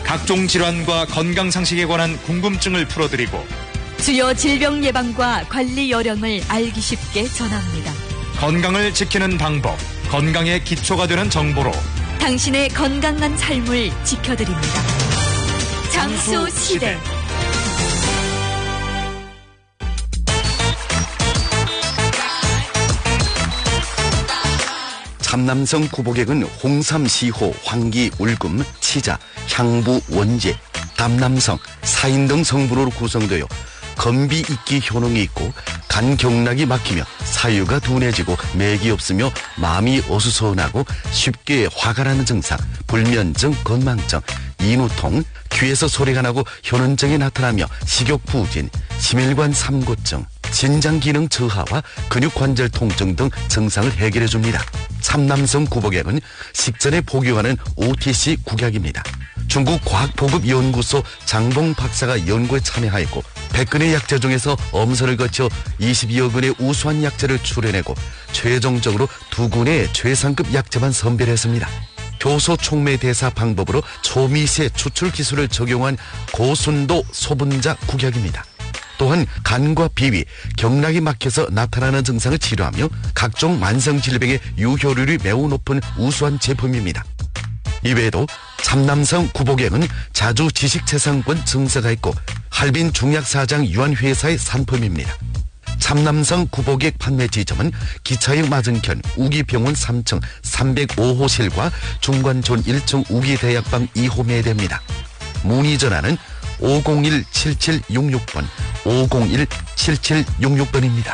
각종 질환과 건강상식에 관한 궁금증을 풀어드리고 주요 질병 예방과 관리 요령을 알기 쉽게 전합니다. 건강을 지키는 방법, 건강의 기초가 되는 정보로 당신의 건강한 삶을 지켜드립니다. 장수시대. 참남성 구복액은 홍삼, 시호, 황기, 울금, 치자, 향부, 원재, 담남성, 사인 등 성분으로 구성되어 건비 익기 효능이 있고 간 경락이 막히며 사유가 둔해지고 맥이 없으며 마음이 어수선하고 쉽게 화가 나는 증상, 불면증, 건망증, 인후통, 귀에서 소리가 나고 현원증이 나타나며 식욕부진, 심혈관 삼고증, 신장기능 저하와 근육관절 통증 등 증상을 해결해줍니다. 참남성 구복액은 식전에 복용하는 OTC 국약입니다. 중국 과학보급연구소 장봉 박사가 연구에 참여하였고 100건의 약재 중에서 엄선을 거쳐 22여 건의 우수한 약재를 추려내고 최종적으로 2군의 최상급 약재만 선별했습니다. 효소 촉매 대사 방법으로 초미세 추출 기술을 적용한 고순도 소분자 국약입니다. 또한 간과 비위, 경락이 막혀서 나타나는 증상을 치료하며 각종 만성질병의 유효율이 매우 높은 우수한 제품입니다. 이외에도 참남성 구복액은 자주 지식재산권 증서가 있고 할빈 중약사장 유한회사의 상품입니다. 참남성 구복액 판매 지점은 기차역 맞은편 우기병원 3층 305호실과 중관촌 1층 우기대약방 2호 매대입니다. 문의 전화는 501-7766번, 501-7766번입니다.